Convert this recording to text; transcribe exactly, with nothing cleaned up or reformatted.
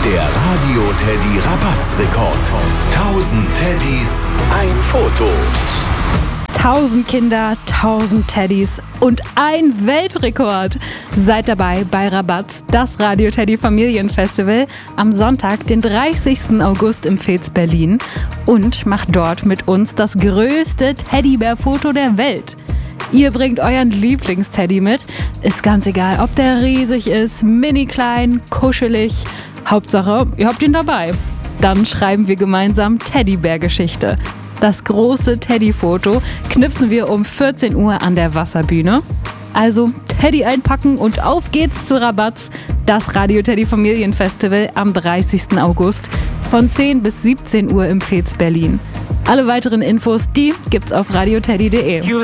Der Radio Teddy Rabatzrekord. tausend Teddys, ein Foto. Tausend Kinder, tausend Teddys und ein Weltrekord. Seid dabei bei Rabatz, das Radio Teddy Familienfestival am Sonntag, den dreißigsten August im Fez Berlin, und macht dort mit uns das größte Teddybär-Foto der Welt. Ihr bringt euren Lieblingsteddy mit. Ist ganz egal, ob der riesig ist, mini klein, kuschelig. Hauptsache, ihr habt ihn dabei. Dann schreiben wir gemeinsam Teddybär-Geschichte. Das große Teddy-Foto knipsen wir um vierzehn Uhr an der Wasserbühne. Also Teddy einpacken und auf geht's zu Rabatz, das Radio Teddy Familienfestival am dreißigsten August von zehn bis siebzehn Uhr im Fez Berlin. Alle weiteren Infos, die gibt's auf radioteddy punkt de.